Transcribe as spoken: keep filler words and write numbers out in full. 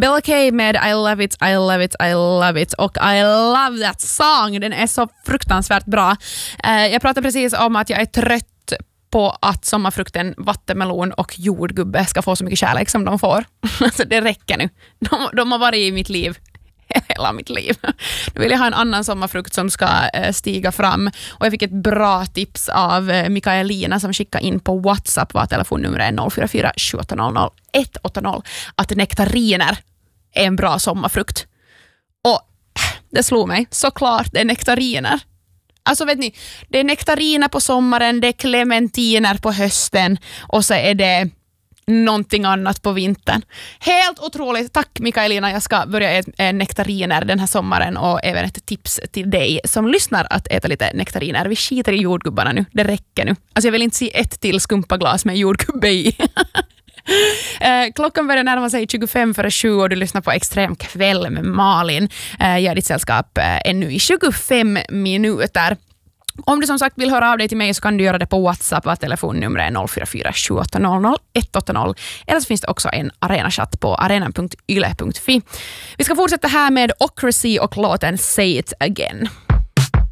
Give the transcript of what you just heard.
Bella K med I love it, I love it, I love it och I love that song. Den är så fruktansvärt bra. Uh, jag pratade precis om att jag är trött på att sommarfrukten, vattenmelon och jordgubbe ska få så mycket kärlek som de får. Alltså det räcker nu. De, de har varit i mitt liv hela mitt liv. Nu vill jag ha en annan sommarfrukt som ska eh, stiga fram. Och jag fick ett bra tips av eh, Mikaelina som skickade in på WhatsApp, var telefonnumret är noll fyra fyra sju åtta noll noll ett åtta noll, att nektariner är en bra sommarfrukt. Och det slog mig, såklart det är nektariner. Alltså vet ni, det är nektariner på sommaren, det är clementiner på hösten och så är det någonting annat på vintern. Helt otroligt. Tack Mikaelina, jag ska börja äta nektariner den här sommaren och även ett tips till dig som lyssnar att äta lite nektariner. Vi skiter i jordgubbarna nu, det räcker nu. Alltså jag vill inte se ett till skumpaglas med jordgubbe i. Klockan börjar närma sig tjugofem före sju och du lyssnar på Extrem kväll med Malin. Jag är ditt sällskap ännu i tjugofem minuter. Om du som sagt vill höra av dig till mig så kan du göra det på WhatsApp, och telefonnumret är noll fyra fyra sju åtta noll noll ett åtta noll. Eller så finns det också en arenachatt på arenan punkt yle punkt fi. Vi ska fortsätta här med Ocracy och låten Say It Again.